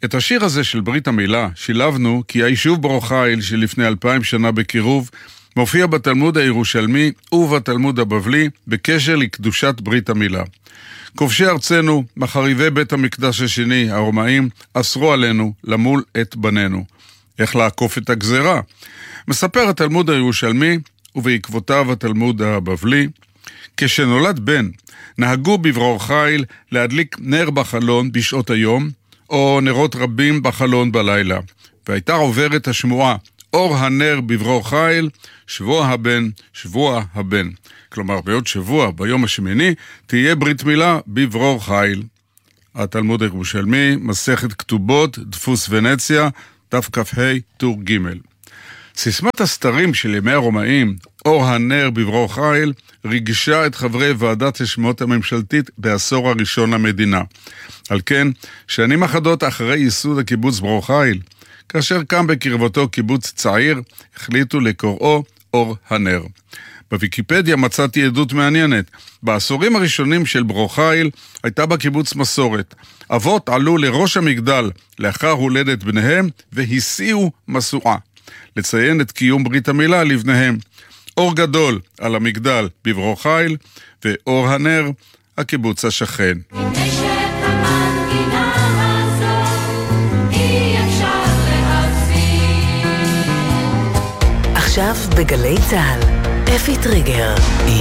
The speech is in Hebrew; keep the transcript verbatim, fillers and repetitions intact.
את השיר הזה של ברית המילה שילבנו כי היישוב ברור חיל שלפני אלפיים שנה בקירוב מופיע בתלמוד הירושלמי ובתלמוד הבבלי בקשר לקדושת ברית המילה. כובשי ארצנו, מחריבי בית המקדש השני, הרומאים, אסרו עלינו למול את בנינו. איך לעקוף את הגזרה? מספר התלמוד הירושלמי ובעקבותיו התלמוד הבבלי, כשנולד בן, נהגו בברור חיל להדליק נר בחלון בשעות היום, או נרות רבים בחלון בלילה. והייתה עוברת השמועה, אור הנר בברור חיל, שבוע הבן, שבוע הבן. כלומר, בעוד שבוע, ביום השמיני, תהיה ברית מילה בברור חיל. התלמוד הירושלמי, מסכת כתובות, דפוס ונציה, דף כ"ה, טור ג'. סיסמת הסתרים של ימי הרומאים, אור הנר בברור חיל, ריגשה את חברי ועדת השמות הממשלתית בעשור הראשון למדינה. על כן, שנים אחדות אחרי ייסוד הקיבוץ ברור חיל, כאשר קם בקרבתו קיבוץ צעיר, החליטו לקוראו אור הנר. בוויקיפדיה מצאתי עדות מעניינת. בעשורים הראשונים של ברור חיל הייתה בקיבוץ מסורת. אבות עלו לראש המגדל לאחר הולדת בניהם והסיעו מסועה. לציין את קיום ברית המילה לבניהם. אור גדול על המגדל בברור חיל ואור הנר הקיבוץ השכן. עכשיו בגלי צהל, אפי טריגר